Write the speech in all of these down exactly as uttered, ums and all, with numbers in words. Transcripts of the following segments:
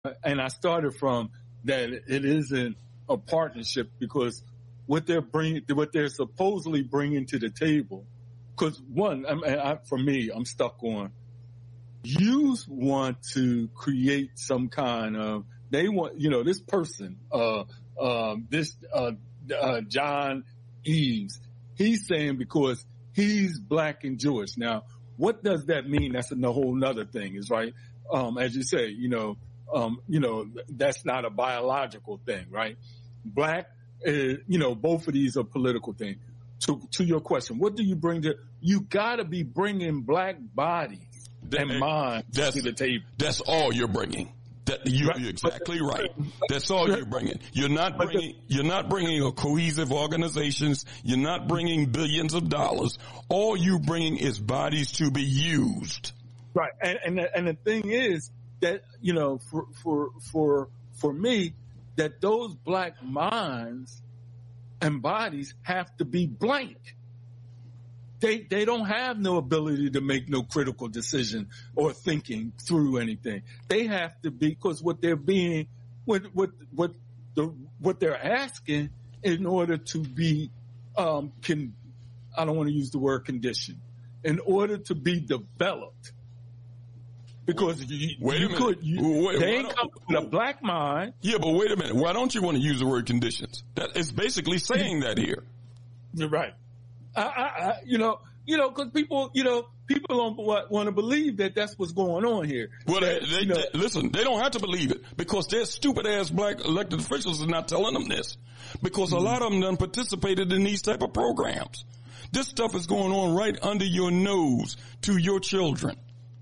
and I started from that it isn't a partnership because what they're bringing, what they're supposedly bringing to the table. Because one, I mean, I, for me, I'm stuck on. You want to create some kind of. They want, you know, this person, uh, um, this uh, uh, John Eves. He's saying because he's black and Jewish. Now, what does that mean? That's a whole nother thing. Is right, um, as you say, you know, um, you know, that's not a biological thing, right? Black, uh, you know, both of these are political things. To to your question, what do you bring to? You got to be bringing black bodies that, and minds to the table. That's all you're bringing. That you, right. You're exactly right. That's all you're bringing. You're not bringing. You're not bringing a cohesive organizations. You're not bringing billions of dollars. All you bringing is bodies to be used. Right, and and the, and the thing is that you know, for for for for me, that those black minds and bodies have to be blank. They they don't have no ability to make no critical decision or thinking through anything. They have to be, because what they're being, what what what the what they're asking in order to be, um, can I don't want to use the word conditioned, in order to be developed. Because wait, you, wait you a minute. could, you, wait, they ain't come with a black mind. Yeah, but wait a minute. Why don't you want to use the word conditions? That is basically saying that here. You're right. I, I, I you know, you know, because people, you know, people don't want to believe that that's what's going on here. Well, that, they, they, you know, they, listen, they don't have to believe it because their stupid ass black elected officials are not telling them this. Because mm-hmm. a lot of them done participated in these type of programs. This stuff is going on right under your nose to your children.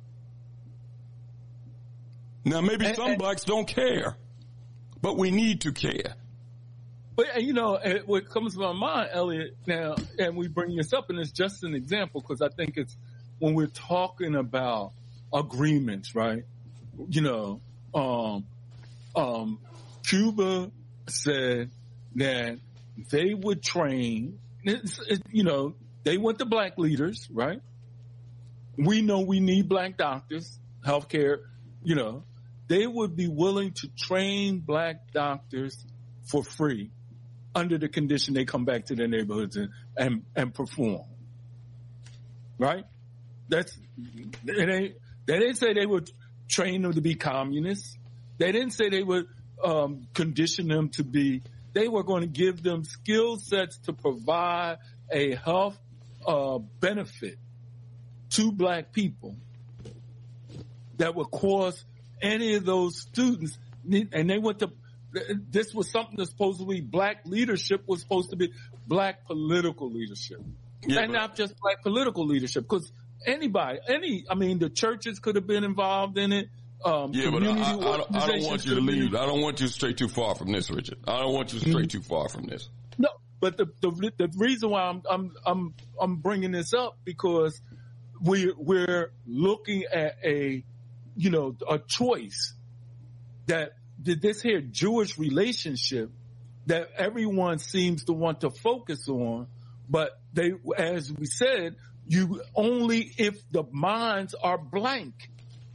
Now, maybe and, some and, blacks don't care, but we need to care. But, you know, what comes to my mind, Elliot, now, and we bring this up, and it's just an example, because I think it's when we're talking about agreements, right? You know, um, um, Cuba said that they would train, it's, it, you know, they want the black leaders, right? We know we need black doctors, healthcare, you know. They would be willing to train black doctors for free under the condition they come back to their neighborhoods and, and, and perform. Right? That's, it ain't, they didn't say they would train them to be communists. They didn't say they would, um, condition them to be, they were going to give them skill sets to provide a health, uh, benefit to black people that would cause any of those students, and they went to, this was something that's supposed to be black leadership, was supposed to be black political leadership. Yeah, and not just black political leadership, because anybody, any, I mean, the churches could have been involved in it. Um, yeah, but I, I, I, don't, I don't want you to leave. I don't want you to stray too far from this, Richard. I don't want you to stray mm-hmm. too far from this. No, but the, the, the reason why I'm, I'm, I'm, I'm bringing this up, because we, we're looking at a, you know, a choice that did this here Jewish relationship that everyone seems to want to focus on, but they, as we said, you only if the minds are blank.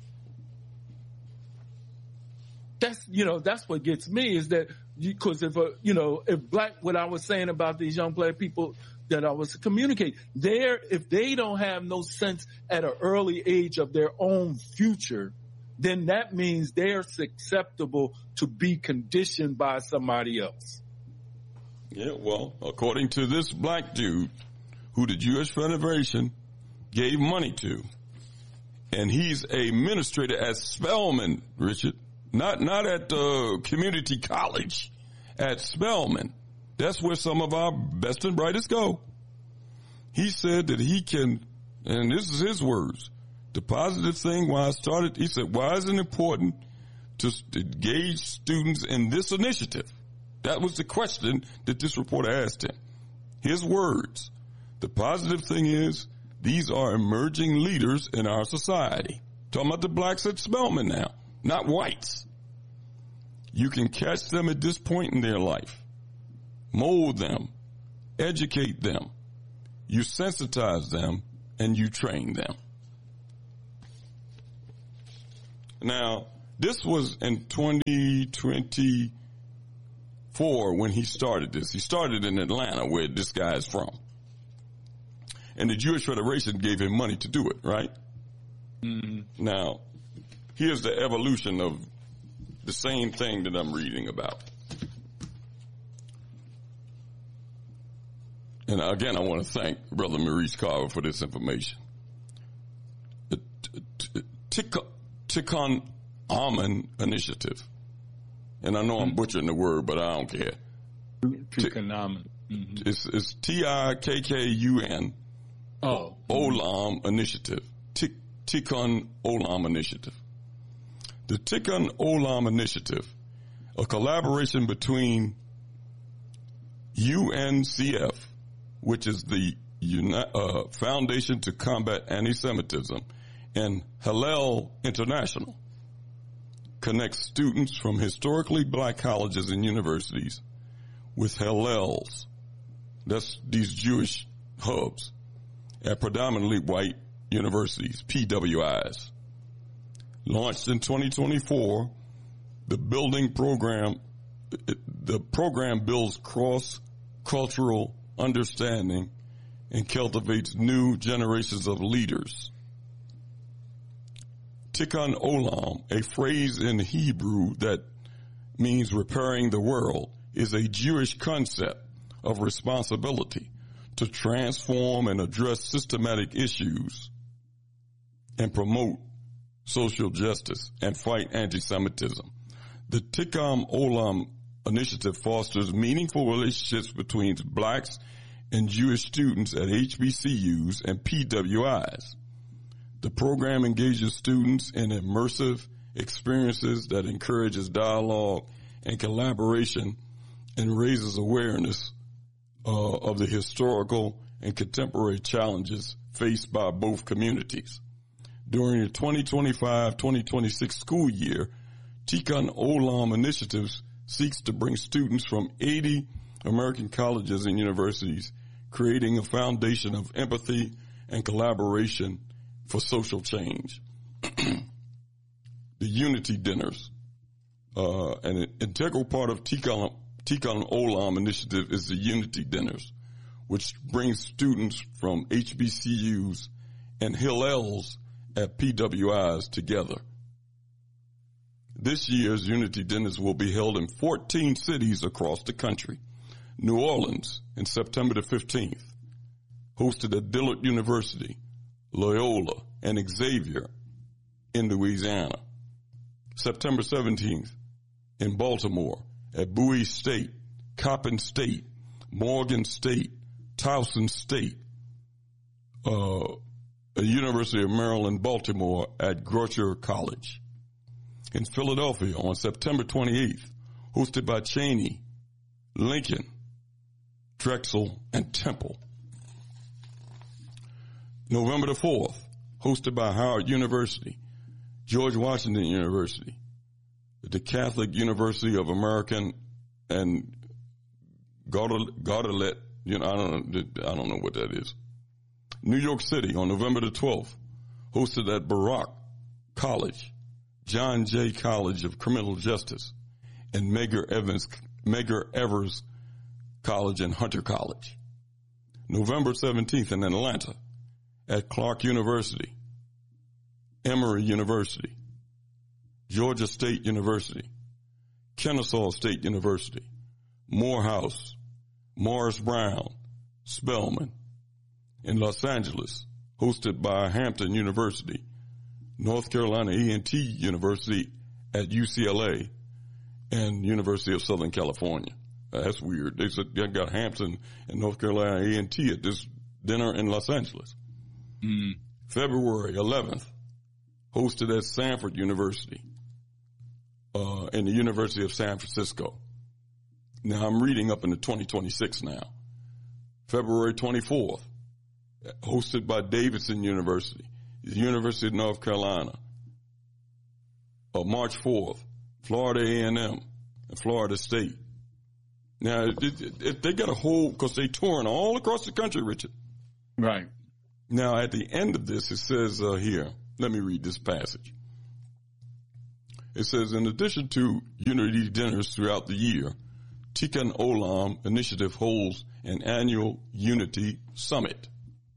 That's, you know, that's what gets me is that, because if, a, you know, if black, what I was saying about these young black people that I was communicating, there, if they don't have no sense at an early age of their own future, then that means they're susceptible to be conditioned by somebody else. Yeah, well, according to this black dude who the Jewish Federation gave money to, and he's a administrator at Spelman, Richard, not, not at the community college, at Spelman. That's where some of our best and brightest go. He said that he can, and this is his words, the positive thing why I started, he said, why is it important to engage students in this initiative? That was the question that this reporter asked him. His words, the positive thing is these are emerging leaders in our society. Talking about the blacks at Spelman now, not whites. You can catch them at this point in their life, mold them, educate them, you sensitize them, and you train them. Now, This was in twenty twenty-four when he started this. He started in Atlanta, where this guy is from. And the Jewish Federation gave him money to do it, right? Mm-hmm. Now, here's the evolution of the same thing that I'm reading about. And again, I want to thank Brother Maurice Carver for this information. The Tikkun Amen Initiative. And I know I'm butchering the word, but I don't care. Tikkun Amen. Mm-hmm. It's, it's T I K K U N. Oh. Olam Initiative. Tikkun Olam Initiative. The Tikkun Olam Initiative, a collaboration between U N C F, which is the Uni- uh, Foundation to Combat Anti-Semitism, and Hillel International, connects students from historically black colleges and universities with Hillels, that's these Jewish hubs, at predominantly white universities, P W Is. Launched in twenty twenty-four, the building program, the program builds cross-cultural understanding and cultivates new generations of leaders. Tikkun Olam, a phrase in Hebrew that means repairing the world, is a Jewish concept of responsibility to transform and address systematic issues and promote social justice and fight anti-Semitism. The Tikkun Olam initiative fosters meaningful relationships between blacks and Jewish students at H B C Us and P W Is. The program engages students in immersive experiences that encourages dialogue and collaboration and raises awareness uh, of the historical and contemporary challenges faced by both communities. During the twenty twenty-five twenty twenty-six school year, Tikkun Olam Initiatives seeks to bring students from eighty American colleges and universities, creating a foundation of empathy and collaboration for social change. The Unity Dinners, uh, an integral part of Tikkun, Tikkun Olam Initiative is the Unity Dinners, which brings students from H B C Us and Hillels at P W Is together. This year's Unity Dinners will be held in fourteen cities across the country. New Orleans in September the fifteenth, hosted at Dillard University, Loyola, and Xavier in Louisiana. September seventeenth in Baltimore at Bowie State, Coppin State, Morgan State, Towson State, uh, University of Maryland, Baltimore at Grosvenor College. In Philadelphia on September twenty-eighth, hosted by Cheney, Lincoln, Drexel, and Temple. November the fourth, hosted by Howard University, George Washington University, the Catholic University of American, and Gaudelet, you know, I don't, I don't know what that is. New York City on November the twelfth, hosted at Baruch College, John Jay College of Criminal Justice, and Medgar Evers, Medgar Evers College and Hunter College. November seventeenth in Atlanta at Clark University, Emory University, Georgia State University, Kennesaw State University, Morehouse, Morris Brown, Spelman. In Los Angeles, hosted by Hampton University, North Carolina A and T University at U C L A, and University of Southern California. That's weird. They said they got Hampton and North Carolina A and T at this dinner in Los Angeles. Mm. February eleventh, hosted at Sanford University, uh, and the University of San Francisco. Now I'm reading up into twenty twenty-six now. February twenty-fourth, hosted by Davidson University, the University of North Carolina. Uh, March fourth, Florida A and M and Florida State. Now, it, it, it, they got a whole, because they touring all across the country, Richard. Right. Now, at the end of this, it says uh, here, let me read this passage. It says, in addition to unity dinners throughout the year, Tikkun Olam Initiative holds an annual Unity Summit.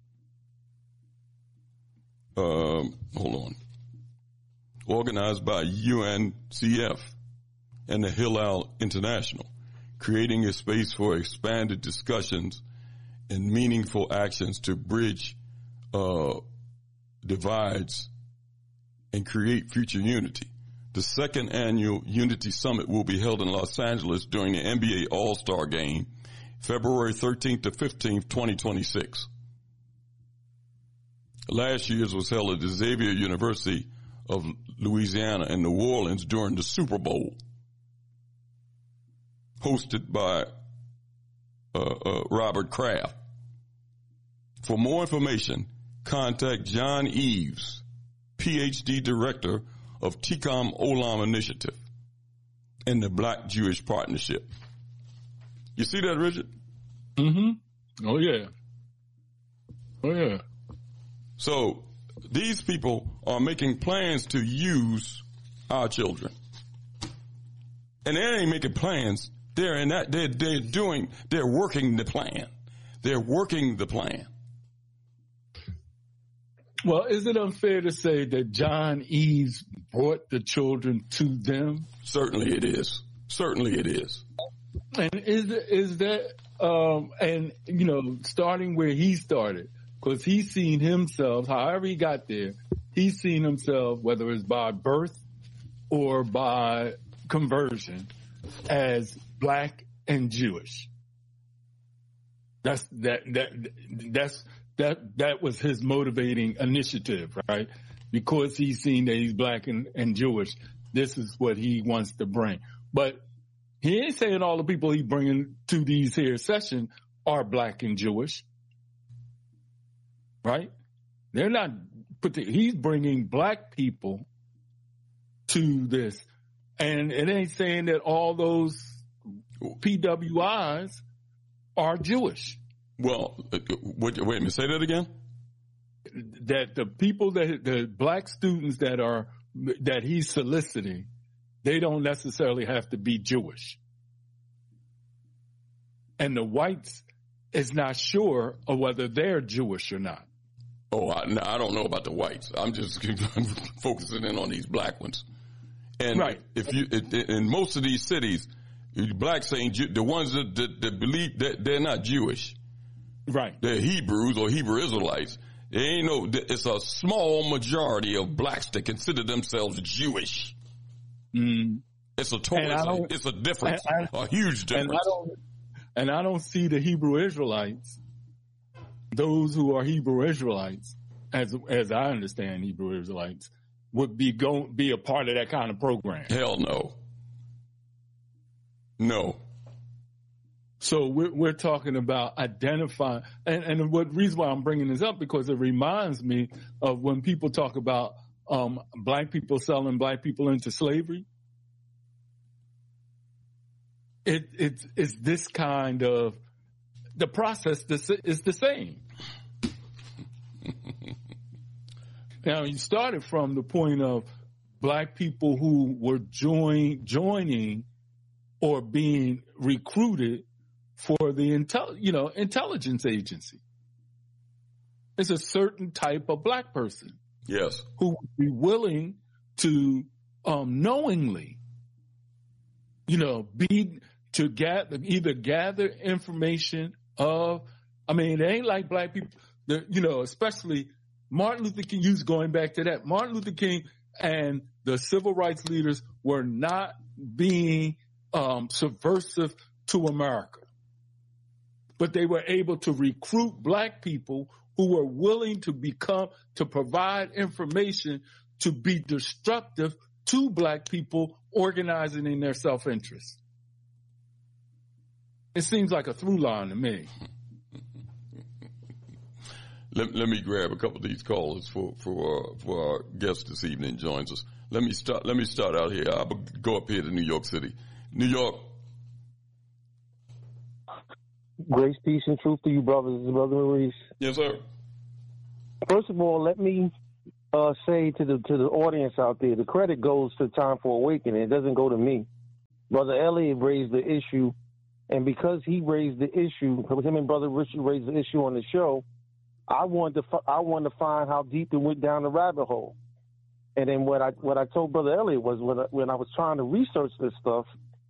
Um, hold on. Organized by U N C F and the Hillel International, creating a space for expanded discussions and meaningful actions to bridge uh, divides and create future unity. The second annual Unity Summit will be held in Los Angeles during the N B A All-Star Game, February thirteenth to fifteenth, twenty twenty-six. Last year's was held at the Xavier University of Louisiana in New Orleans during the Super Bowl, hosted by uh, uh, Robert Kraft. For more information, contact John Eves, P H D Director of Tikkun Olam Initiative and the Black Jewish Partnership. You see that, Richard? Mm-hmm. Oh, yeah. Oh, yeah. So these people are making plans to use our children. And they ain't making plans. They're in that, they're, they're doing, they're working the plan. They're working the plan. Well, is it unfair to say that John Eves brought the children to them? Certainly it is. Certainly it is. And is is that, um, and, you know, starting where he started, because he's seen himself, however he got there, he's seen himself, whether it's by birth or by conversion, as black and Jewish. That's, that, that, that's, That that was his motivating initiative, right? Because he's seen that he's black and, and Jewish, this is what he wants to bring. But he ain't saying all the people he's bringing to these here sessions are black and Jewish, right? They're not. He's bringing black people to this, and it ain't saying that all those P W Is are Jewish. Well, wait, wait a minute, say that again? That the people that, the black students that are, that he's soliciting, they don't necessarily have to be Jewish. And the whites is not sure of whether they're Jewish or not. Oh, I, no, I don't know about the whites. I'm just focusing in on these black ones. And right. if you, in most of these cities, blacks ain't, the ones that, that, that believe that they're not Jewish. Right. They're Hebrews or Hebrew Israelites. There ain't no, it's a small majority of blacks that consider themselves Jewish. Mm. It's a total, it's a difference, I, a huge difference. And I, don't, and I don't see the Hebrew Israelites, those who are Hebrew Israelites, as as I understand Hebrew Israelites, would be going be a part of that kind of program. Hell no. No. So we're, we're talking about identifying, and, and what reason why I'm bringing this up, because it reminds me of when people talk about um, black people selling black people into slavery. It, it's, it's this kind of, the process is the same. Now, you started from the point of black people who were join, joining or being recruited for the intel, you know, intelligence agency. It's a certain type of black person. Yes. Who would be willing to um, knowingly, you know, be to gather, either gather information of, I mean, it ain't like black people, the, you know, especially Martin Luther King, you going back to that. Martin Luther King and the civil rights leaders were not being um, subversive to America. But they were able to recruit black people who were willing to become, to provide information to be destructive to black people organizing in their self-interest. It seems like a through line to me. Let, let me grab a couple of these callers for for uh, for our guest this evening joins us. Let me start. Let me start out here. I'll go up here to New York City, New York. Grace, peace, and truth to you, brothers and Brother Maurice. Yes, sir. First of all, let me uh, uh, say to the to the audience out there, the credit goes to Time for Awakening. It doesn't go to me. Brother Elliot raised the issue, and because he raised the issue, him and Brother Richard raised the issue on the show, I wanted to I wanted to find how deep it went down the rabbit hole. And then what I what I told Brother Elliot was when I, when I was trying to research this stuff,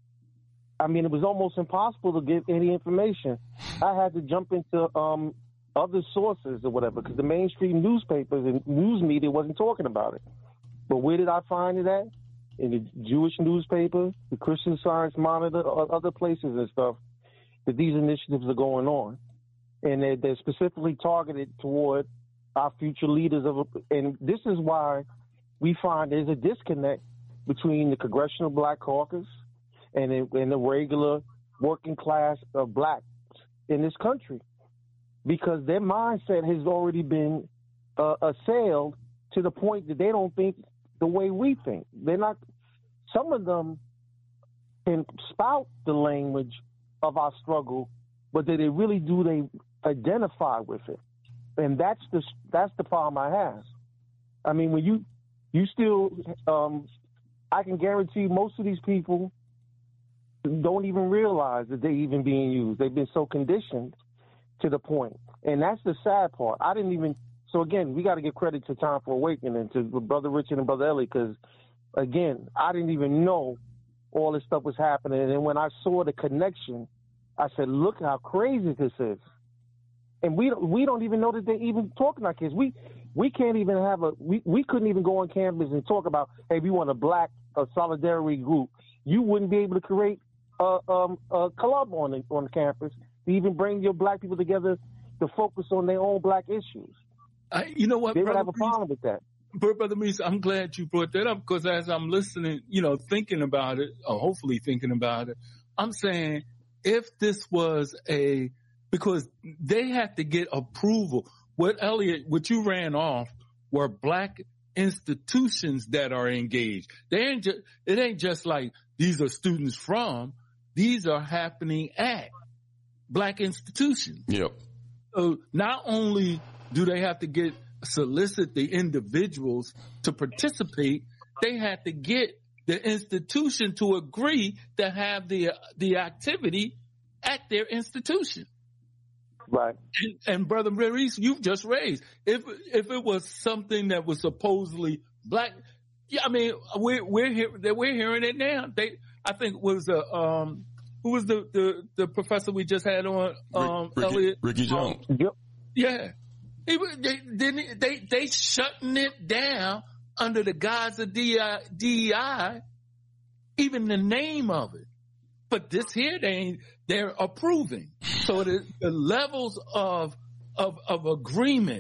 I mean, it was almost impossible to get any information. I had to jump into um, other sources or whatever because the mainstream newspapers and news media wasn't talking about it. But where did I find it at? In the Jewish newspaper, the Christian Science Monitor, other places and stuff, that these initiatives are going on. And they're, they're specifically targeted toward our future leaders. of. And this is why we find there's a disconnect between the Congressional Black Caucus and, and the regular working class of blacks in this country, because their mindset has already been uh, assailed to the point that they don't think the way we think. They're not. Some of them can spout the language of our struggle, but that they really do they identify with it, and that's the that's the problem I have. I mean, when you you still, um, I can guarantee most of these people don't even realize that they're even being used. They've been so conditioned to the point, and that's the sad part. I didn't even. So again, we got to give credit to Time for Awakening, to Brother Richard and Brother Ellie, because again, I didn't even know all this stuff was happening. And when I saw the connection, I said, "Look how crazy this is." And we don't, we don't even know that they're even talking to our kids. We we can't even have a we, we couldn't even go on campus and talk about, hey, we want a black a solidarity group. You wouldn't be able to create a, um, a club on the, on the campus to even bring your black people together to focus on their own black issues. I, you know what? They would Brother have a problem with that. Brother Meese, I'm glad you brought that up, because as I'm listening, you know, thinking about it, or hopefully thinking about it, I'm saying if this was a, because they had to get approval. What Elliot, what you ran off were black institutions that are engaged. They ain't just, it ain't just like these are students from, these are happening at black institutions. Yep. So not only do they have to get solicit the individuals to participate, they had to get the institution to agree to have the the activity at their institution. Right. And, and Brother Reese, you've just raised, if if it was something that was supposedly black, yeah, I mean, we're we're here, we're hearing it now. They, I think, was a um, who was the, the the professor we just had on, um, Ricky, Elliot? Ricky Jones. Yep. Yeah. He, they, they, they, they shutting it down under the guise of D E I, even the name of it. But this here, they ain't, they're approving. So the, the levels of, of, of agreement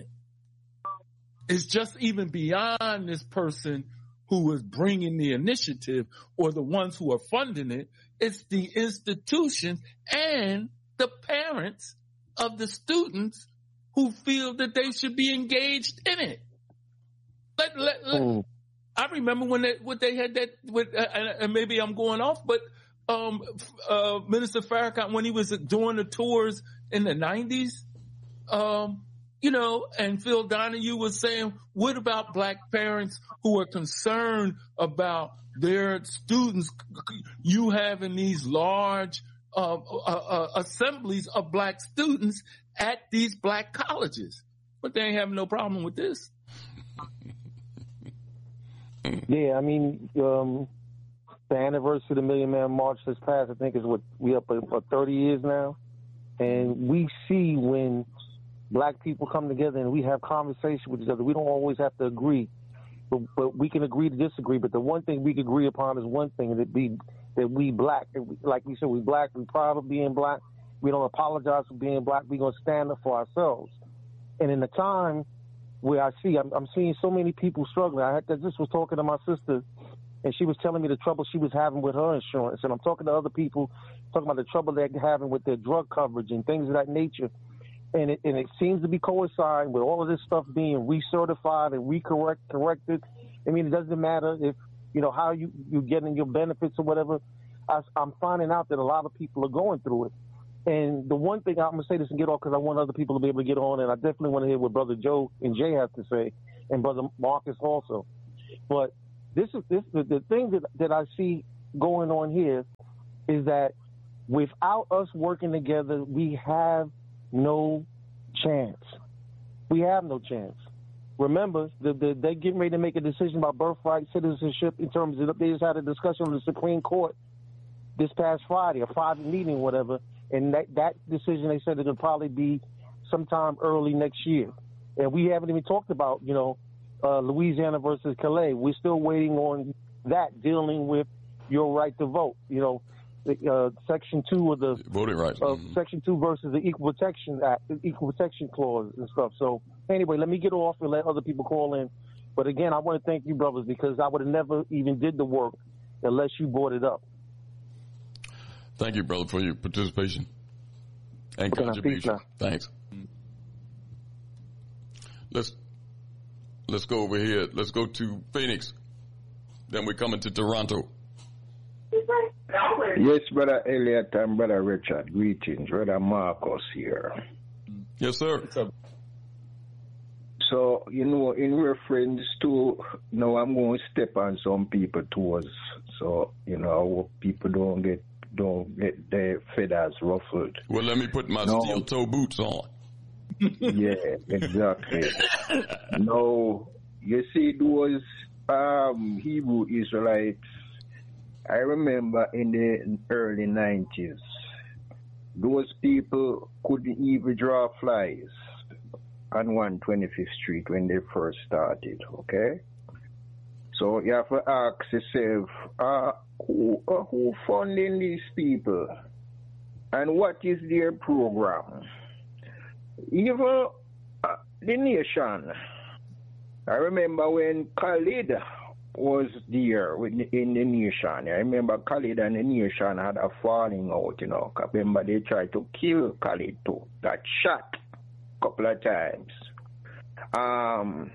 is just even beyond this person who is bringing the initiative or the ones who are funding it. It's the institutions and the parents of the students who feel that they should be engaged in it. Let, let, let, mm. I remember when they, what they had that, with, uh, and maybe I'm going off, but um, uh, Minister Farrakhan, when he was doing the tours in the nineties, um, you know, and Phil Donahue was saying, what about black parents who are concerned about their students, you having these large uh, uh, uh, assemblies of black students at these black colleges? But they ain't having no problem with this. Yeah, I mean, um, the anniversary of the Million Man March this past, I think, is what we up for thirty years now. And we see when black people come together and we have conversation with each other, we don't always have to agree, but, but we can agree to disagree. But the one thing we can agree upon is one thing, that we, that we black, like we said, we black, we proud of being black. We don't apologize for being black. We're going to stand up for ourselves. And in the time where I see, I'm, I'm seeing so many people struggling. I, had, I just was talking to my sister, and she was telling me the trouble she was having with her insurance. And I'm talking to other people, talking about the trouble they're having with their drug coverage and things of that nature. And it, and it seems to be coinciding with all of this stuff being recertified and recorrect corrected. I mean, it doesn't matter if, you know, how you, you're getting your benefits or whatever. I, I'm finding out that a lot of people are going through it. And the one thing I'm going to say this and get off, because I want other people to be able to get on, and I definitely want to hear what Brother Joe and Jay have to say. and Brother Marcus also. But this is this the, the thing that, that I see going on here is that without us working together, we have no chance. We have no chance. Remember, the, the, they're getting ready to make a decision about birthright citizenship in terms of, they just had a discussion on the Supreme Court this past Friday, a Friday meeting, whatever, and that, that decision, they said it'll probably be sometime early next year. And we haven't even talked about, you know, uh, Louisiana versus Calais. We're still waiting on that, dealing with your right to vote, you know. Uh, section two of the voting rights. Uh, mm-hmm. Section two versus the Equal Protection Act, the Equal Protection Clause and stuff. So anyway, let me get off and let other people call in. But again, I want to thank you, brothers, because I would have never even did the work unless you brought it up. Thank you, brother, for your participation and contribution. Thanks. Let's let's go over here. Let's go to Phoenix. Then we're coming to Toronto. Yes, Brother Elliot and Brother Richard. Greetings. Brother Marcus here. Yes, sir. So, you know, in reference to, you know, I'm going to step on some people toes. So, you know, I hope people don't get don't get their feathers ruffled. Well, let me put my no. steel toe boots on. Yeah, exactly. No, you see, those um, Hebrew Israelites, I remember in the early nineties, those people couldn't even draw flies on one twenty-fifth Street when they first started, okay? So you have to ask yourself, uh, who, uh, who funding these people? And what is their program? Even uh, the nation, I remember when Khalid was there in the nation. I remember Khalid and the nation had a falling out, you know. I remember they tried to kill Khalid too. Got shot a couple of times. Um,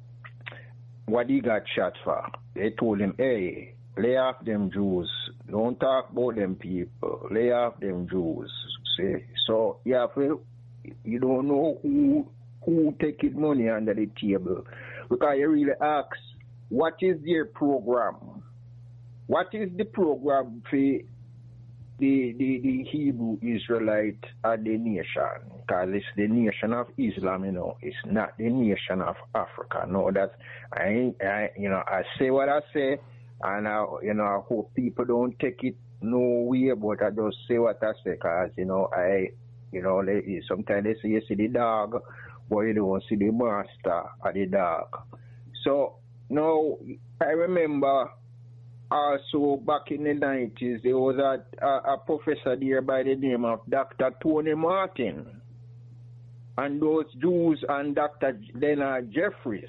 what he got shot for? They told him, hey, lay off them Jews. Don't talk about them people. Lay off them Jews. See? So you have to, you don't know who who taking money under the table. Because you really ask, what is their program? What is the program for the, the, the Hebrew Israelite and the nation? Because it's the nation of Islam, you know. It's not the nation of Africa. No, that's, I, I you know, I say what I say, and I, you know, I hope people don't take it no way, but I just say what I say, because, you know, I, you know, they, sometimes they say you see the dog, but you don't see the master of the dog. So, now, I remember also back in the nineties, there was a, a, a professor there by the name of Doctor Tony Martin. And those Jews and Doctor Leonard Jeffries.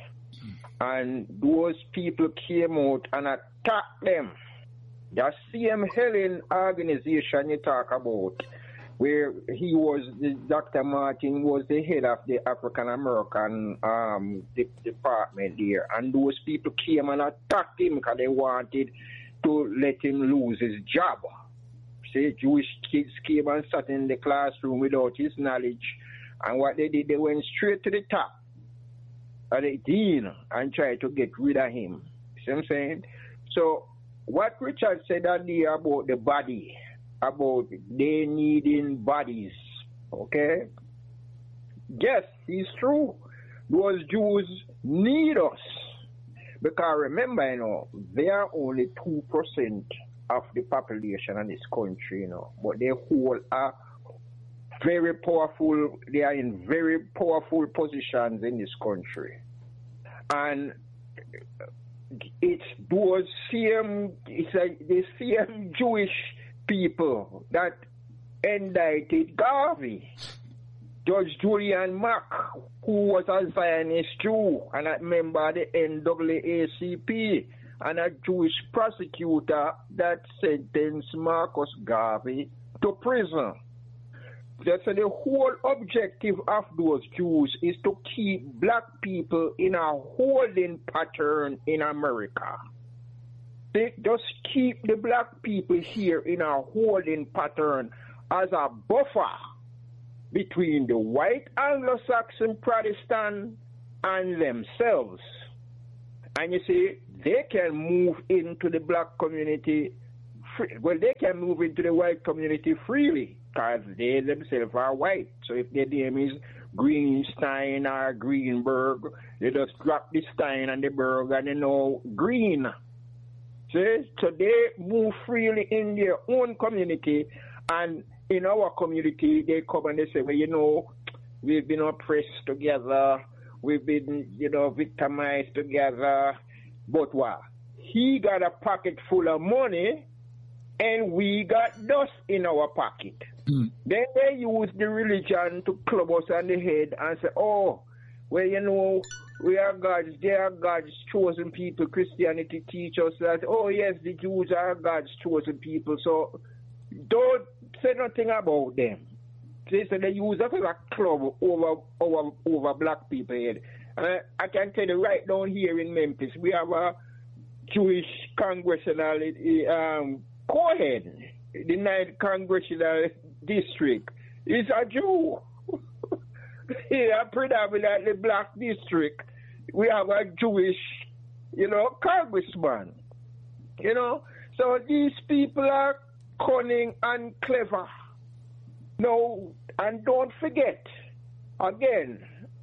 And those people came out and attacked them. The same Helen organization you talk about, where he was, Doctor Martin was the head of the African American um, de- department there, and those people came and attacked him because they wanted to let him lose his job. Say Jewish kids came and sat in the classroom without his knowledge, and what they did, they went straight to the top of the dean and tried to get rid of him. See what I'm saying? So what Richard said earlier about the body, about they needing bodies, okay? Yes, it's true. Those Jews need us. Because remember, you know, they are only two percent of the population in this country, you know. But they hold a very powerful, they are in very powerful positions in this country. And it's those same, it's like the same Jewish people that indicted Garvey, Judge Julian Mack, who was a Zionist Jew and a member of the N double A C P, and a Jewish prosecutor that sentenced Marcus Garvey to prison. That's the whole objective of those Jews is to keep black people in a holding pattern in America. They just keep the black people here in a holding pattern as a buffer between the white Anglo-Saxon Protestant and themselves. And you see, they can move into the black community, free, well, they can move into the white community freely because they themselves are white. So if their name is Greenstein or Greenberg, they just drop the Stein and the Berg and they know Green. See? So they move freely in their own community, and in our community, they come and they say, well, you know, we've been oppressed together, we've been, you know, victimized together, but what? He got a pocket full of money, and we got dust in our pocket. Mm. Then they use the religion to club us on the head and say, oh, well, you know, we are God's, they are God's chosen people. Christianity teach us that, oh, yes, the Jews are God's chosen people, so don't say nothing about them. They say they use us as a club over, over, over black people head. Uh, I can tell you right down here in Memphis, we have a Jewish congressional um, co-head, the ninth congressional district. He's a Jew. Yeah, predominantly black district. We have a Jewish, you know, congressman. You know, so these people are cunning and clever. No, and don't forget, again,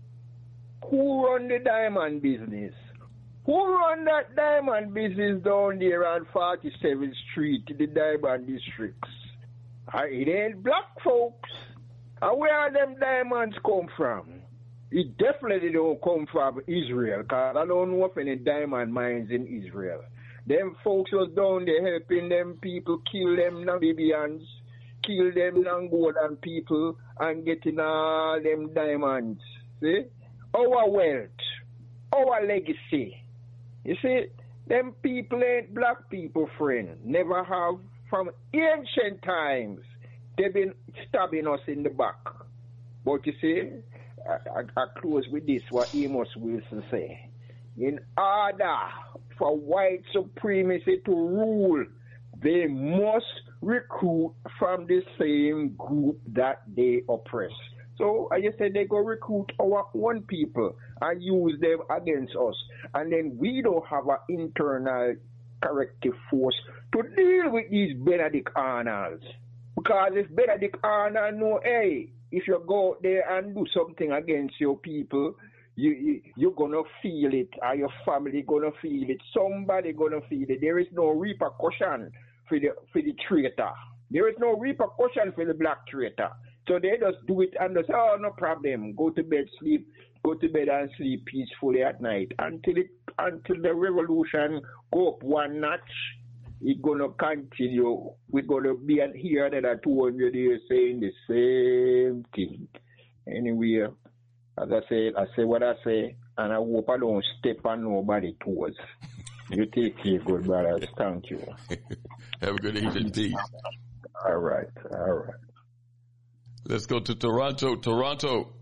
who run the diamond business? Who run that diamond business down there on forty-seventh Street, the diamond districts? It ain't black folks. And where them diamonds come from? It definitely don't come from Israel, because I don't know of any diamond mines in Israel. Them folks was down there helping them people kill them Namibians, kill them Angolan people, and getting all them diamonds. See? Our wealth, our legacy. You see, them people ain't black people, friend. Never have. From ancient times, they've been stabbing us in the back. But you see, I, I, I close with this, what Amos Wilson say. In order for white supremacy to rule, they must recruit from the same group that they oppress. So I just said they go recruit our own people and use them against us. And then we don't have an internal corrective force to deal with these Benedict Arnolds. Because if Benedict Arnold know, hey, if you go out there and do something against your people, you, you, you're going to feel it, or your family going to feel it, somebody going to feel it. There is no repercussion for the, for the traitor. There is no repercussion for the black traitor. So they just do it and just, oh, no problem, go to bed, sleep, go to bed and sleep peacefully at night. Until it, until the revolution go up one notch, it's going to continue. We're going to be here another two hundred years saying the same thing. Anyway, as I say, I say what I say, and I hope I don't step on nobody's toes. You take care, good brothers. Thank you. Have a good evening, peace. All right, all right. Let's go to Toronto. Toronto.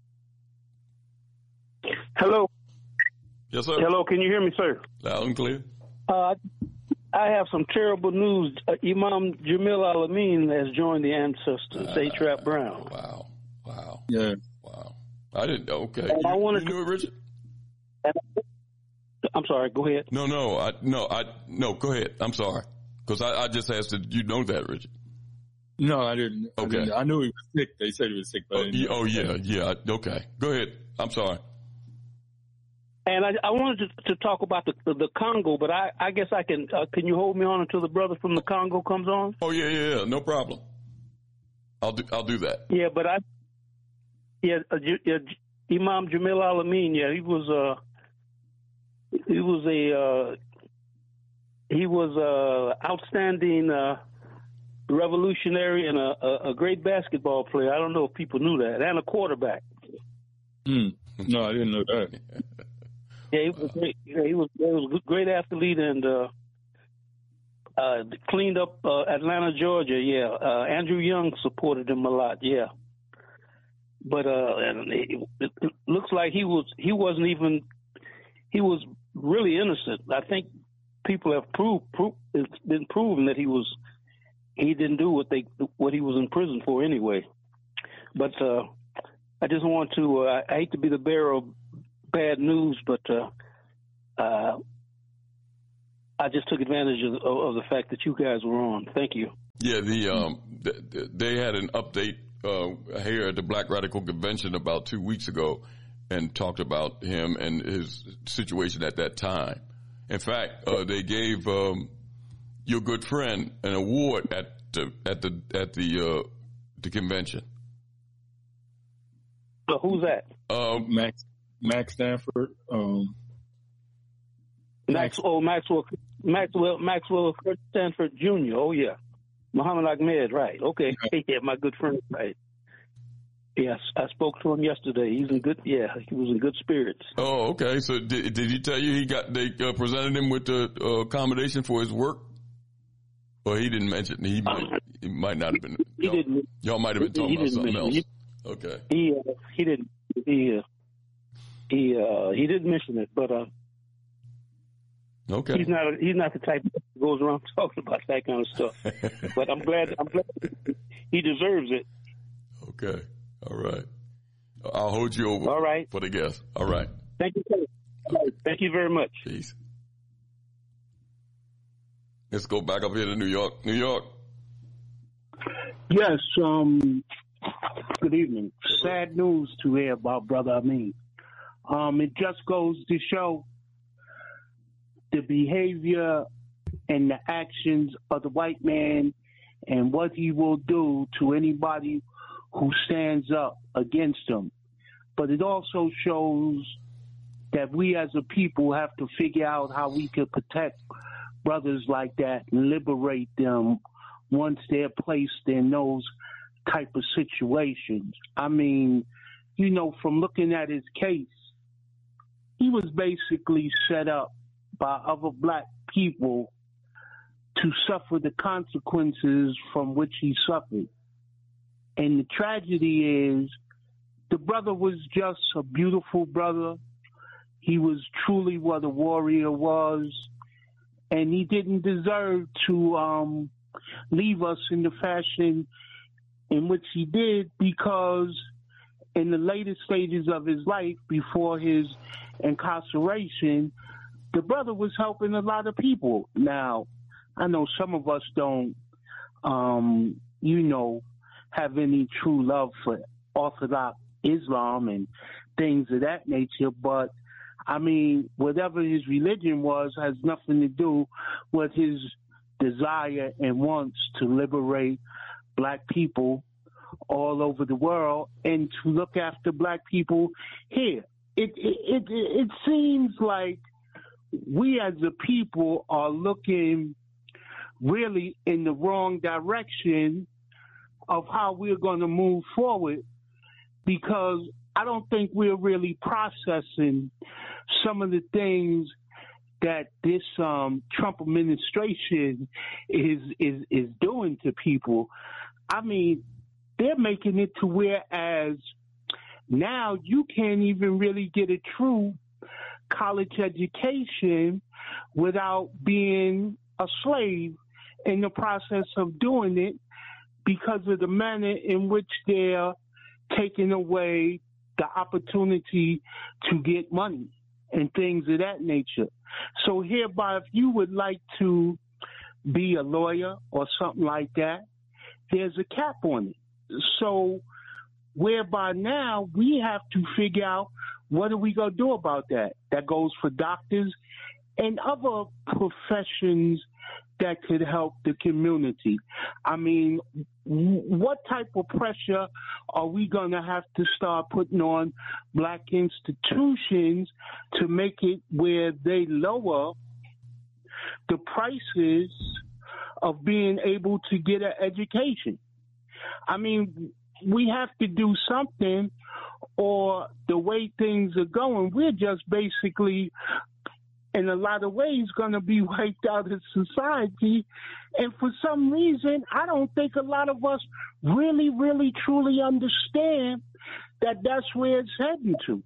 Hello. Yes, sir. Hello, can you hear me, sir? Loud and clear. Uh, I have some terrible news. Uh, Imam Jamil Al-Amin has joined the ancestors, uh, A-Trap Brown. Wow. Wow. Yeah. Wow. I didn't know. Okay. And you, I wanted you knew to, it, Richard? I'm sorry, go ahead. No, no, I, no, I, no, go ahead. I'm sorry. Because I, I just asked, did you know that, Richard? No, I didn't. Okay. I, didn't, I knew he was sick. They said he was sick. But oh, yeah, oh yeah, yeah. Okay. Go ahead. I'm sorry. And I, I wanted to, to talk about the, the the Congo, but I, I guess I can. Uh, can you hold me on until the brother from the Congo comes on? Oh yeah, yeah, yeah. No problem. I'll do. I'll do that. Yeah, but I. Yeah, uh, uh, Imam Jamil Al-Amin. Yeah, he was. Uh, he was a. Uh, he was a outstanding uh, revolutionary and a, a, a great basketball player. I don't know if people knew that, and a quarterback. Hmm. No, I didn't know that. Yeah, he was great. Yeah, he was, he was a great athlete and uh, uh, cleaned up uh, Atlanta, Georgia. Yeah, uh, Andrew Young supported him a lot. Yeah, but uh, and it, it looks like he was he wasn't even he was really innocent. I think people have proved, proved it's been proven that he was he didn't do what they what he was in prison for anyway. But uh, I just want to uh, I hate to be the bearer of bad news, but uh, uh, I just took advantage of, of the fact that you guys were on. Thank you. Yeah, the um, th- they had an update uh, here at the Black Radical Convention about two weeks ago, and talked about him and his situation at that time. In fact, uh, they gave um, your good friend an award at the, at the at the uh, the convention. So who's that? Um, Max Max Stanford. Um, Max. Oh, Maxwell. Maxwell. Maxwell Stanford Junior Oh yeah, Muhammad Ahmed. Right. Okay. Yeah, my good friend. Right. Yes, I spoke to him yesterday. He's in good. Yeah, he was in good spirits. Oh, okay. So did did he tell you he got they uh, presented him with the uh, accommodation for his work? Well, he didn't mention. He might, he might not have been. He y'all, didn't. Y'all might have been talking about something else. He, okay. He uh, he didn't. He uh, he uh, he didn't mention it, but uh, okay. He's not. A, he's not the type that goes around talking about that kind of stuff. But I'm glad. I'm glad he deserves it. Okay. All right. I'll hold you over. All right. For the guest. All right. Thank you. Okay. Thank you very much. Peace. Let's go back up here to New York. New York. Yes. Um. Good evening. Sad news to hear about Brother Amin. Um. It just goes to show the behavior and the actions of the white man and what he will do to anybody who stands up against him. But it also shows that we as a people have to figure out how we can protect brothers like that and liberate them once they're placed in those type of situations. I mean, you know, from looking at his case, he was basically set up by other black people to suffer the consequences from which he suffered. And the tragedy is the brother was just a beautiful brother. He was truly what a warrior was. And he didn't deserve to um, leave us in the fashion in which he did, because in the later stages of his life, before his incarceration, the brother was helping a lot of people. Now, I know some of us don't, um, you know, have any true love for Orthodox Islam and things of that nature, but I mean, whatever his religion was has nothing to do with his desire and wants to liberate black people all over the world and to look after black people here. It it it, it seems like we as a people are looking really in the wrong direction of how we're going to move forward, because I don't think we're really processing some of the things that this um, Trump administration is is is doing to people. I mean, they're making it to where as now you can't even really get a true college education without being a slave in the process of doing it, because of the manner in which they're taking away the opportunity to get money and things of that nature. So hereby, if you would like to be a lawyer or something like that, there's a cap on it. So whereby now we have to figure out what are we going to do about that. That goes for doctors and other professions that could help the community. I mean, what type of pressure are we going to have to start putting on black institutions to make it where they lower the prices of being able to get an education? I mean, we have to do something, or the way things are going, we're just basically in a lot of ways going to be wiped out of society. And for some reason, I don't think a lot of us really, really, truly understand that that's where it's heading to.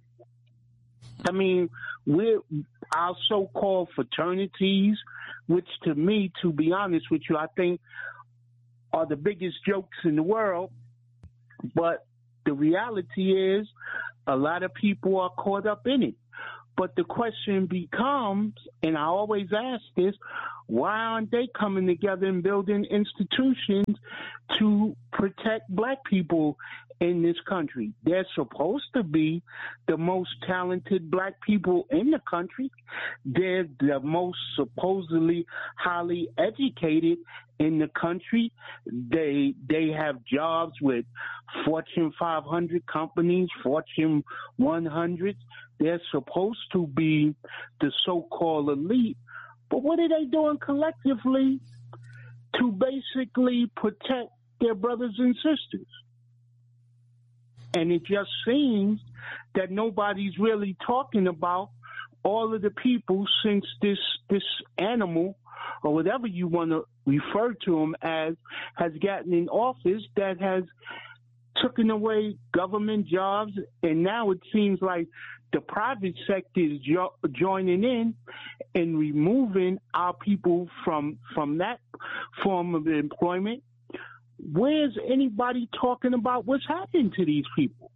I mean, we're our so-called fraternities, which to me, to be honest with you, I think are the biggest jokes in the world. But the reality is a lot of people are caught up in it. But the question becomes, and I always ask this, why aren't they coming together and building institutions to protect black people in this country? They're supposed to be the most talented black people in the country. They're the most supposedly highly educated in the country. They they have jobs with Fortune five hundred companies, Fortune one hundred. They're supposed to be the so-called elite. But what are they doing collectively to basically protect their brothers and sisters? And it just seems that nobody's really talking about all of the people since this this animal, or whatever you want to refer to him as, has gotten in office, that has taken away government jobs. And now it seems like the private sector is jo- joining in and removing our people from from that form of employment. Where's anybody talking about what's happening to these people?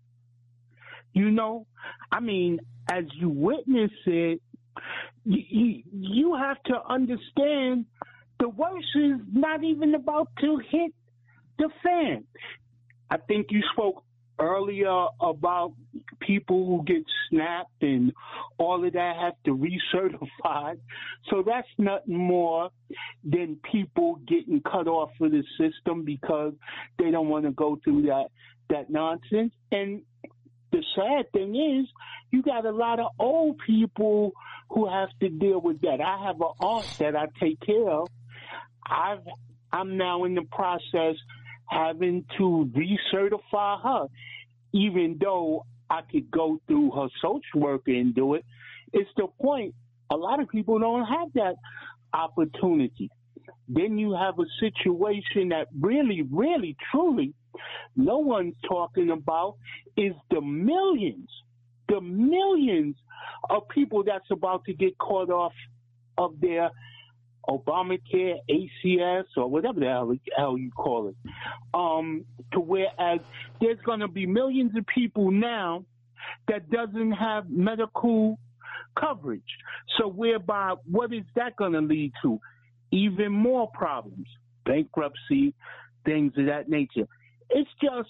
You know, I mean, as you witness it, you, you, you have to understand the worst is not even about to hit the fan. I think you spoke earlier about people who get snapped and all of that have to recertify. So that's nothing more than people getting cut off of the system because they don't want to go through that, that nonsense. And the sad thing is you got a lot of old people who have to deal with that. I have an aunt that I take care of. I've, I'm now in the process having to recertify her, even though I could go through her social worker and do it. It's the point. A lot of people don't have that opportunity. Then you have a situation that really, really, truly no one's talking about is the millions, the millions of people that's about to get caught off of their Obamacare, A C S, or whatever the hell, hell you call it, um, to whereas there's going to be millions of people now that doesn't have medical coverage. So whereby, what is that going to lead to? Even more problems, bankruptcy, things of that nature. It's just,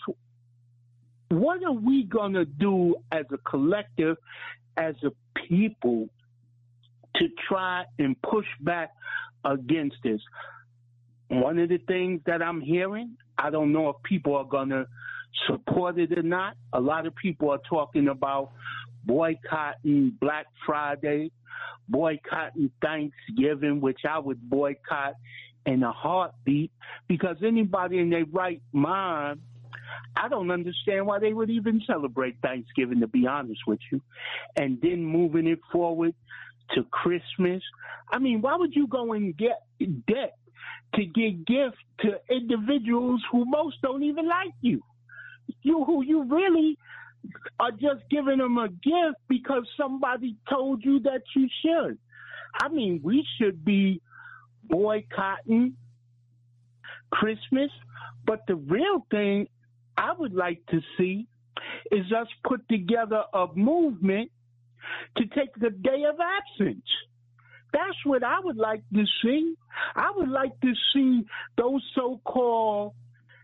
what are we going to do as a collective, as a people, to try and push back against this? One of the things that I'm hearing, I don't know if people are going to support it or not. A lot of people are talking about boycotting Black Friday, boycotting Thanksgiving, which I would boycott in a heartbeat, because anybody in their right mind, I don't understand why they would even celebrate Thanksgiving, to be honest with you. And then moving it forward to Christmas. I mean, why would you go and get debt to give gifts to individuals who most don't even like you? You who you really are just giving them a gift because somebody told you that you should. I mean, we should be boycotting Christmas, but the real thing I would like to see is us put together a movement to take the day of absence. That's what I would like to see. I would like to see those so-called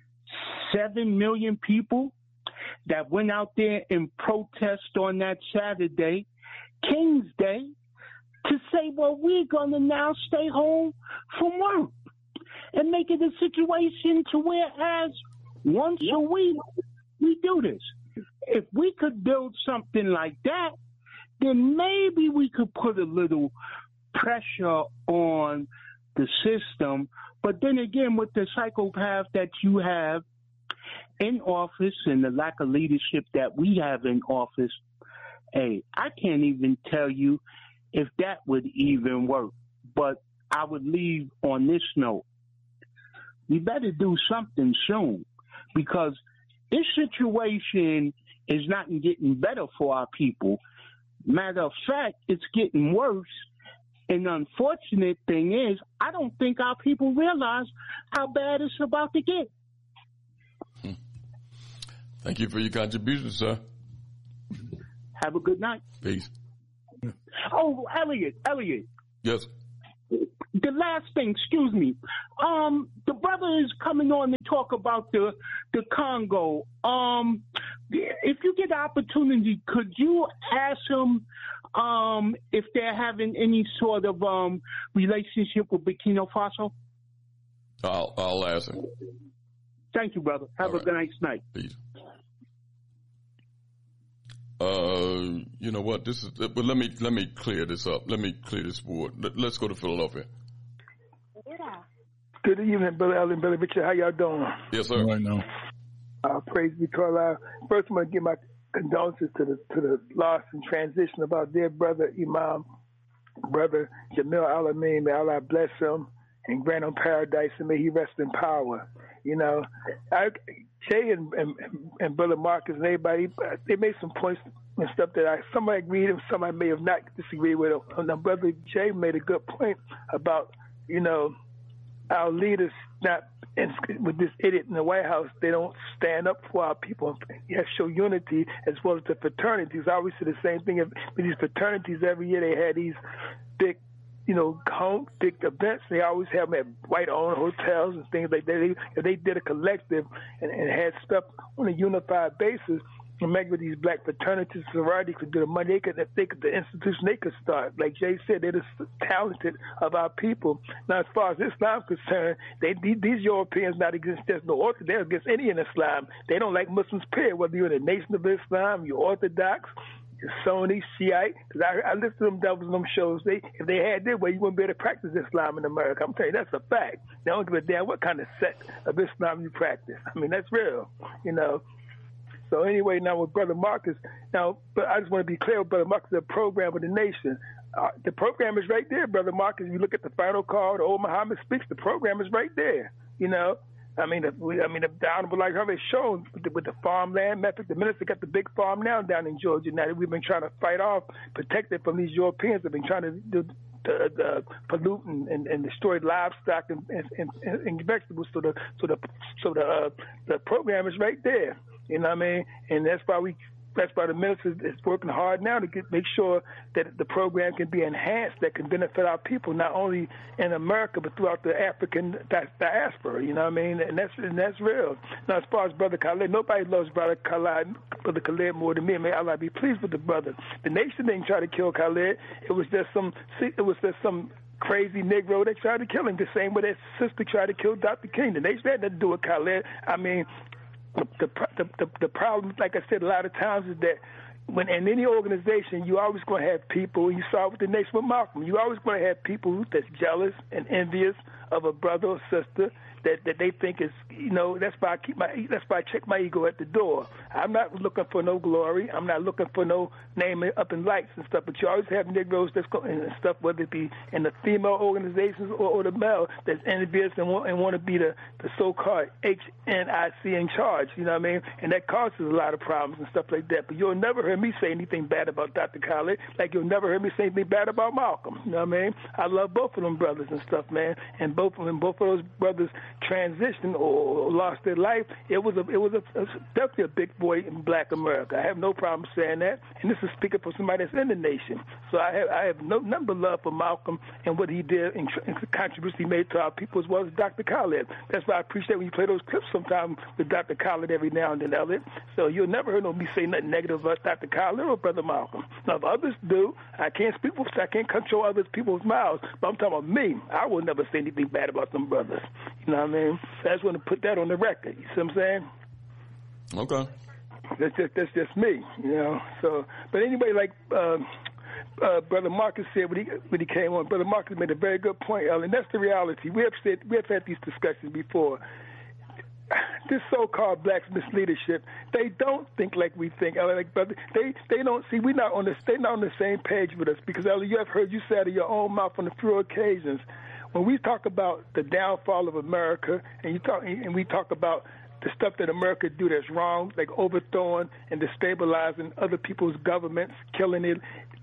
seven million people that went out there and protest on that Saturday, King's Day, to say, well, we're going to now stay home from work and make it a situation to where as once a week we do this. If we could build something like that, then maybe we could put a little pressure on the system. But then again, with the psychopath that you have in office and the lack of leadership that we have in office, hey, I can't even tell you if that would even work. But I would leave on this note. We better do something soon, because this situation is not getting better for our people. Matter of fact, it's getting worse. And the unfortunate thing is, I don't think our people realize how bad it's about to get. Hmm. Thank you for your contribution, sir. Have a good night. Peace. Oh, Elliot, Elliot. Yes. The last thing, excuse me. Um, the brother is coming on to talk about the the Congo. Um, if you get the opportunity, could you ask him um, if they're having any sort of um, relationship with Burkina Faso? I'll I'll ask him. Thank you, brother. Have All a right. nice night. Peace. Uh, you know what? This is. But let me let me clear this up. Let me clear this board. Let, let's go to Philadelphia. Good evening, Brother Allen, Brother Richard. How y'all doing? Yes, sir. Right now. Uh, praise be to Allah. First, I'm going to give my condolences to the to the loss and transition of our dear brother Imam, brother Jamil Al-Amin. May Allah bless him and grant him paradise, and may he rest in power. You know, I, Jay and, and and Brother Marcus and everybody, they made some points and stuff that I some I agreed with, some I may have not disagreed with. And Brother Jay made a good point about, you know, our leaders not, and with this idiot in the White House, they don't stand up for our people. You have to show unity as well as the fraternities. I always say the same thing. With these fraternities, every year they had these big, you know, home, big events. They always have them at white-owned hotels and things like that. They, if they did a collective and, and had stuff on a unified basis, and maybe with these black fraternities, sororities could get the money. They could, if they could, the institution they could start. Like Jay said, they're the talented of our people. Now, as far as Islam is concerned, they, these Europeans not against, there's no orthodox, they're against any in Islam. They don't like Muslims, period. Whether you're in the Nation of Islam, you're Orthodox, you're Sunni, Shiite. Because I, I listen to them devils on them shows. They, if they had their way, you wouldn't be able to practice Islam in America. I'm telling you, that's a fact. They don't give a damn what kind of sect of Islam you practice. I mean, that's real, you know. So anyway, now with Brother Marcus, now, but I just want to be clear with Brother Marcus, the program of the nation. Uh, the program is right there, Brother Marcus. If you look at the final call, the old Muhammad speaks, the program is right there, you know. I mean, the, I mean, the, the Honorable like has shown with the, with the farmland method. The minister got the big farm now down in Georgia. Now we've been trying to fight off, protect it from these Europeans. They've been trying to do, the, the pollute and, and, and destroy livestock and, and, and, and vegetables. So the so the so the uh, the program is right there. You know what I mean? And that's why we, that's why the minister is working hard now to get, make sure that the program can be enhanced, that can benefit our people, not only in America, but throughout the African diaspora. You know what I mean? And that's, and that's real. Now, as far as Brother Khaled, nobody loves Brother Khaled, Brother Khaled more than me. May Allah be pleased with the brother. The nation didn't try to kill Khaled. It was just some, it was just some crazy Negro that tried to kill him, the same way that sister tried to kill Doctor King. The nation had nothing to do with Khaled. I mean, The, the, the, the problem, like I said, a lot of times is that when in any organization, you always going to have people, you saw with the nation with Malcolm, you always going to have people that's jealous and envious of a brother or sister that, that they think is, you know, that's why I keep my, that's why I check my ego at the door. I'm not looking for no glory. I'm not looking for no name up in lights and stuff, but you always have Negroes that's going and stuff, whether it be in the female organizations or, or the male that's envious and want, and want to be the, the so-called H N I C in charge, you know what I mean? And that causes a lot of problems and stuff like that. But you'll never hear me say anything bad about Doctor Khaled, like you'll never hear me say anything bad about Malcolm, you know what I mean? I love both of them brothers and stuff, man. And both of them, both of those brothers transitioned or lost their life. It was a, it was a, a, definitely a big boy in Black America. I have no problem saying that. And this is speaking for somebody that's in the nation. So I have, I have no number of love for Malcolm and what he did and, and the contribution he made to our people as well as Doctor Khaled. That's why I appreciate when you play those clips sometime with Doctor Khaled every now and then, Elliot. So you'll never hear no me say nothing negative about Doctor Khaled or Brother Malcolm. Now, if others do, I can't speak for, I can't control other people's mouths, but I'm talking about me. I will never say anything bad about them brothers. You know what I mean? So I just want to put that on the record. You see what I'm saying? Okay. That's just that's just me, you know. So, but anyway, like uh, uh, Brother Marcus said when he when he came on, Brother Marcus made a very good point, Ellen. That's the reality. We have said we have had these discussions before. This so-called black misleadership, they don't think like we think, Ellen. Like, brother, they they don't see we're not on the they're not on the same page with us because, Ellen, you have heard you say out of your own mouth on a few occasions when we talk about the downfall of America, and you talk and we talk about the stuff that America do that's wrong, like overthrowing and destabilizing other people's governments, killing it.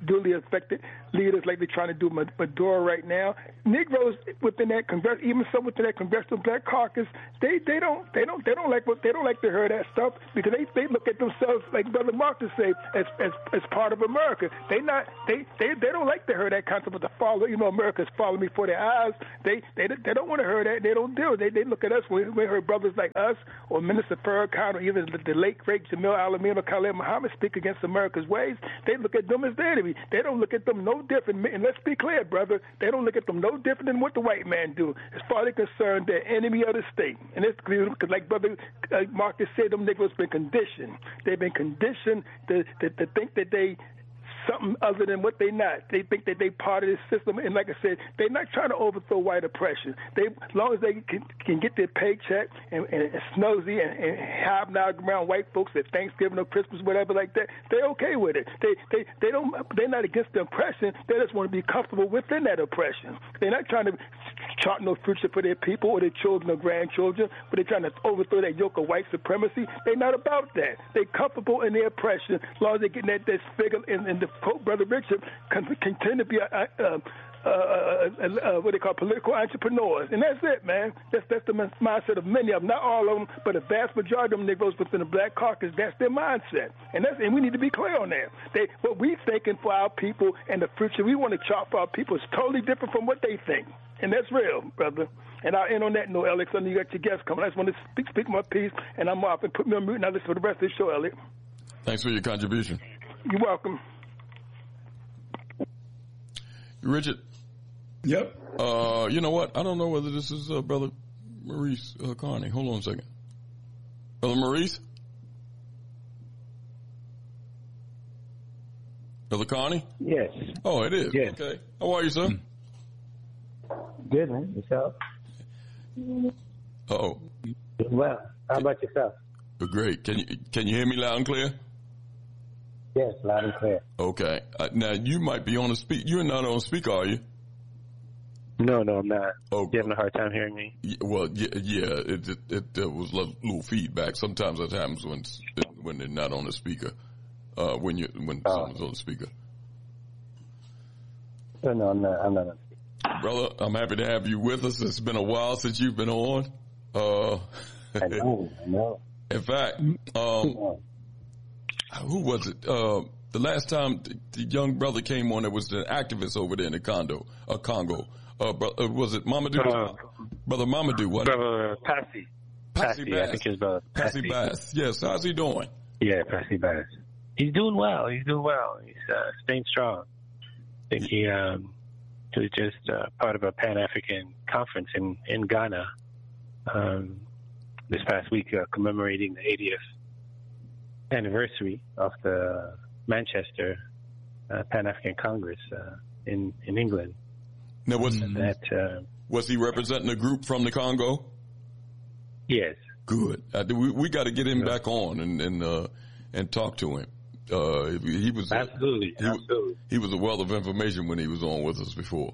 duly elected leaders like they're trying to do Maduro right now. Negroes within that congress, even some within that congressional black caucus, they, they don't they don't they don't like what they don't like to hear that stuff because they, they look at themselves like Brother Marcus say as as as part of America. They not they, they, they don't like to hear that concept of the follow. You know, America's following me for their eyes. They they they don't want to hear that. They don't do it. They they look at us when we heard brothers like us or Minister Farrakhan or even the, the late great Jamil Al-Amin or Khaled Muhammad speak against America's ways. They look at them as the enemy. They don't look at them no different. And let's be clear, brother. They don't look at them no different than what the white man do. As far as they're concerned, they're enemy of the state. And it's clear because, like Brother uh, Marcus said, them niggas been conditioned. They've been conditioned to, to, to think that they something other than what they not. They think that they part of this system, and like I said, they're not trying to overthrow white oppression. They, as long as they can, can get their paycheck and, and, and snoozy and, and hobnob around white folks at Thanksgiving or Christmas, whatever like that, they're okay with it. They, they, they don't. They're not against the oppression. They just want to be comfortable within that oppression. They're not trying to chart no future for their people or their children or grandchildren, but they're trying to overthrow that yoke of white supremacy. They're not about that. They're comfortable in their oppression as long as they're getting that, that figure in, in the quote, Brother Richard, can continue to be a, a, a, a, a, a, what they call political entrepreneurs. And that's it, man. That's that's the mindset of many of them. Not all of them, but a vast majority of them Negroes within the black caucus, that's their mindset. And that's and we need to be clear on that. They, what we thinking for our people and the future we want to chart for our people is totally different from what they think. And that's real, brother. And I'll end on that note, Alex. I know you got your guests coming. I just want to speak, speak my piece, and I'm off. And put me on mute now. Listen for the rest of the show, Elliot. Thanks for your contribution. You're welcome. Richard. Yep. Uh, you know what? I don't know whether this is uh, Brother Maurice uh, Carney. Hold on a second. Brother Maurice? Brother Carney? Yes. Oh, it is? Yes. Okay. How are you, sir? Good, man. Yourself? Uh-oh. Well, how about yourself? Great. Can you can you hear me loud and clear? Yes, loud and clear. Okay. Uh, now, you might be on a speak. You're not on speaker, are you? No, no, I'm not. Oh, you having a hard time hearing me? Yeah, well, yeah, yeah. It it, it, it was a little feedback. Sometimes that happens when when they're not on the speaker. Uh, when you when oh. someone's on the speaker. No, no, I'm not. I'm not on speaker. Brother, I'm happy to have you with us. It's been a while since you've been on. Uh, I know. I know. In fact, um, who was it? Uh, the last time the, the young brother came on, it was the activist over there in the Congo. Uh, Congo. Uh, bro, uh, was it Mamadou? Uh, brother Mamadou, what? Brother Passy. Passy Bass. I think his brother. Passy, Passy Bass. Yes. How's he doing? Yeah, Passy Bass. He's doing well. He's doing well. He's uh, staying strong. I think he um, he was just uh, part of a Pan-African conference in, in Ghana um, this past week, uh, commemorating the eightieth anniversary of the Manchester uh, Pan-African Congress uh, in, in England. Now, was, that, uh, was he representing a group from the Congo? Yes. Good. Uh, we we got to get him yeah. back on and and, uh, and talk to him. Uh, he was absolutely, he, absolutely. He was a wealth of information when he was on with us before.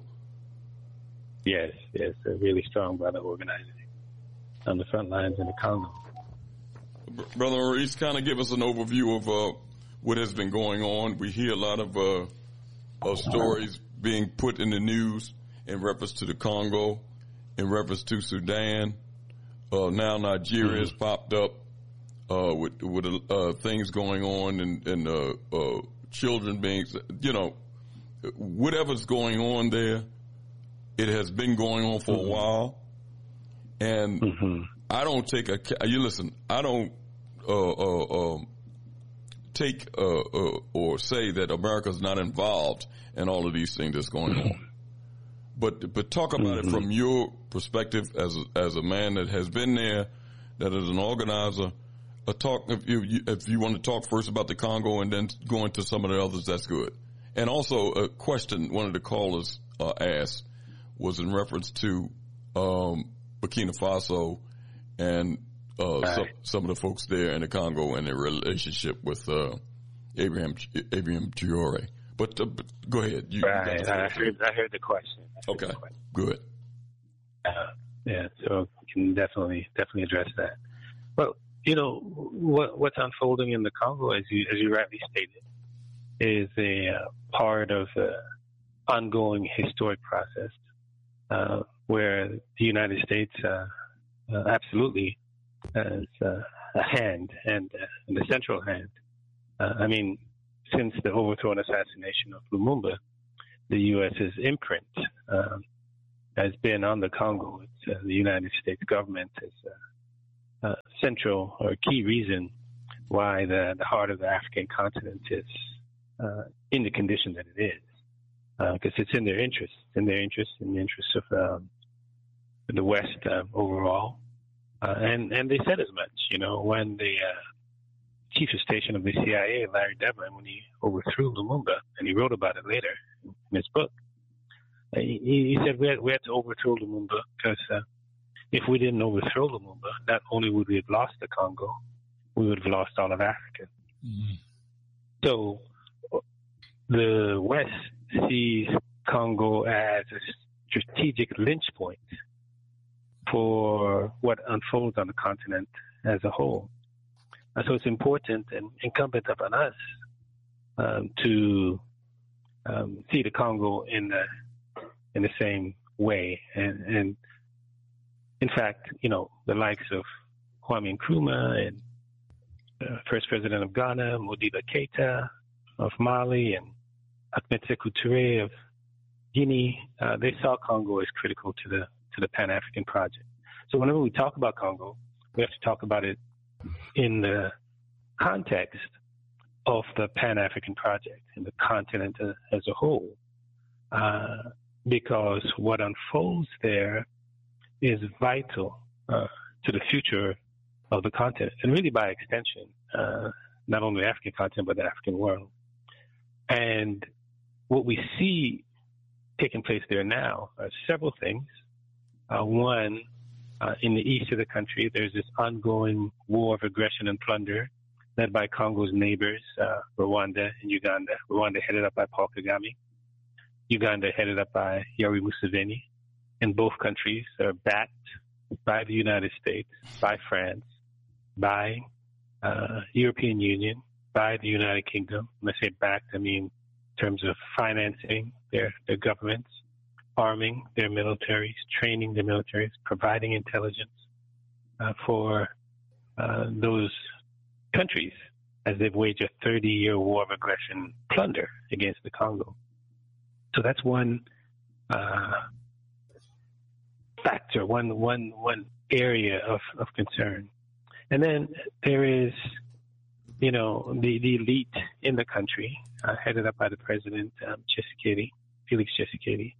Yes, yes, a really strong brother organizing on the front lines in the Congo. Brother Maurice, kind of give us an overview of uh, what has been going on. We hear a lot of, uh, of stories being put in the news in reference to the Congo, in reference to Sudan. Uh, now Nigeria has mm-hmm. popped up. Uh, with with uh, things going on and, and uh, uh, children being, you know, whatever's going on there, it has been going on for mm-hmm. a while. And mm-hmm. I don't take a, you listen, I don't uh, uh, um, take uh, uh, or say that America's not involved in all of these things that's going mm-hmm. on. But but talk about mm-hmm. it from your perspective as a, as a man that has been there, that is an organizer. A talk if you if you want to talk first about the Congo and then go into some of the others, that's good. And also a question one of the callers uh, asked was in reference to um, Burkina Faso and uh, right. some, some of the folks there in the Congo and their relationship with uh, Abraham Abraham Traore. But, uh, but go ahead. You, right, you I heard I heard the question. Heard okay, the question. Good. Uh, yeah, so we can definitely definitely address that. Well. You know, what, what's unfolding in the Congo, as you as you rightly stated, is a uh, part of the ongoing historic process uh, where the United States uh, uh, absolutely has uh, a hand and, uh, and a central hand. Uh, I mean, since the overthrow and assassination of Lumumba, the U.S.'s imprint uh, has been on the Congo. It's, uh, the United States government is a uh, uh, central or key reason why the, the heart of the African continent is uh, in the condition that it is, because uh, it's in their interest, in their interest, in the interest of um, the West uh, overall. Uh, and, and they said as much, you know, when the uh, chief of station of the C I A, Larry Devlin, when he overthrew Lumumba, and he wrote about it later in his book, he, he said we had, we had to overthrow Lumumba because uh, if we didn't overthrow Lumumba, not only would we have lost the Congo, we would have lost all of Africa. Mm-hmm. So the West sees Congo as a strategic lynch point for what unfolds on the continent as a whole. And so it's important and incumbent upon us um, to um, see the Congo in the in the same way. And, and in fact, you know, the likes of Kwame Nkrumah and uh, first president of Ghana, Modibo Keita of Mali, and Ahmed Sékou Touré of Guinea, uh, they saw Congo as critical to the to the Pan-African project. So whenever we talk about Congo, we have to talk about it in the context of the Pan-African project and the continent as a whole, uh, because what unfolds there is vital uh, to the future of the continent, and really by extension, uh, not only the African continent, but the African world. And what we see taking place there now are several things. Uh, one, uh, in the east of the country, there's this ongoing war of aggression and plunder led by Congo's neighbors, uh, Rwanda and Uganda. Rwanda headed up by Paul Kagame. Uganda headed up by Yoweri Museveni. And both countries are backed by the United States, by France, by uh, European Union, by the United Kingdom. When I say backed, I mean in terms of financing their, their governments, arming their militaries, training their militaries, providing intelligence uh, for uh, those countries as they've waged a thirty-year war of aggression plunder against the Congo. So that's one uh, factor, one one one area of, of concern. And then there is, you know, the, the elite in the country, uh, headed up by the president, um, Tshisekedi, Felix Tshisekedi,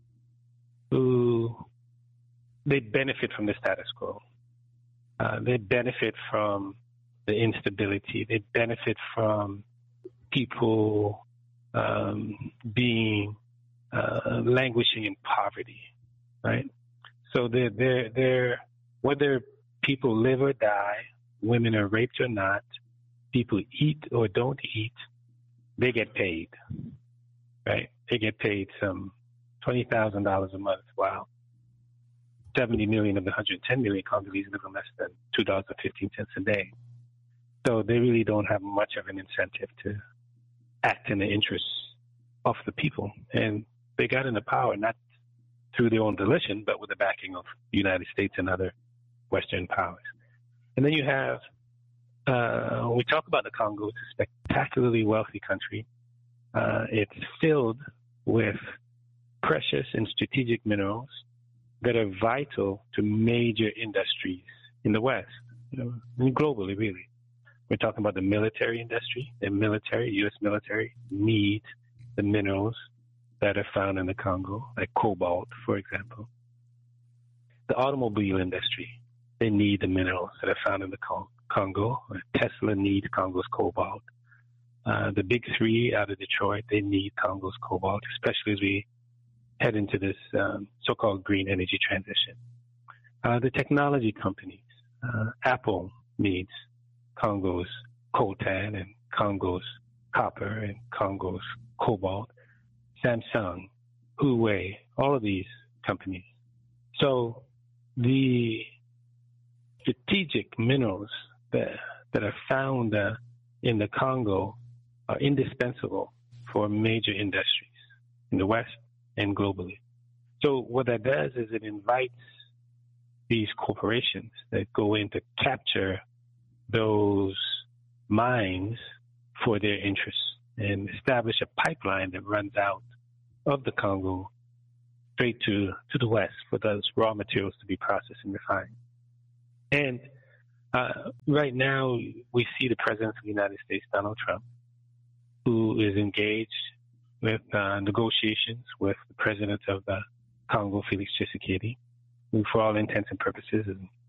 who they benefit from the status quo. Uh, they benefit from the instability. They benefit from people um, being uh, languishing in poverty, right? So they're, they're, they're, whether people live or die, women are raped or not, people eat or don't eat, they get paid, right? They get paid some twenty thousand dollars a month, while seventy million of the one hundred ten million Congolese live on less than two dollars and fifteen cents a day. So they really don't have much of an incentive to act in the interests of the people. And they got into power not through their own volition, but with the backing of the United States and other Western powers. And then you have, uh, when we talk about the Congo, it's a spectacularly wealthy country. Uh, it's filled with precious and strategic minerals that are vital to major industries in the West, you know, and globally, really. We're talking about the military industry. The military, U S military, need the minerals that are found in the Congo, like cobalt, for example. The automobile industry, they need the minerals that are found in the Congo. Tesla needs Congo's cobalt. Uh, the big three out of Detroit, they need Congo's cobalt, especially as we head into this um, so-called green energy transition. Uh, the technology companies, uh, Apple needs Congo's coltan and Congo's copper and Congo's cobalt. Samsung, Huawei, all of these companies. So the strategic minerals that, that are found uh, in the Congo are indispensable for major industries in the West and globally. So what that does is it invites these corporations that go in to capture those mines for their interests and establish a pipeline that runs out of the Congo straight to, to the West for those raw materials to be processed and refined. And uh, right now, we see the President of the United States, Donald Trump, who is engaged with uh, negotiations with the President of the Congo, Felix Tshisekedi, who for all intents and purposes is